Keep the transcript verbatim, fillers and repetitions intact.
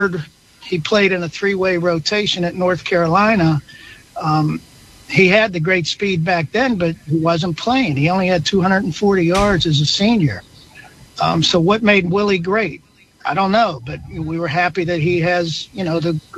he played in a three-way rotation at North Carolina. Um, he had the great speed back then, but he wasn't playing. He only had two hundred forty yards as a senior. Um, so what made Willie great? I don't know, but we were happy that he has, you know, the